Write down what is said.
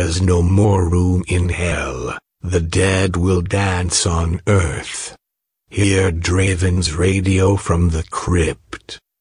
There's no more room in hell. The dead will dance on earth. Hear Draven's radio from the crypt.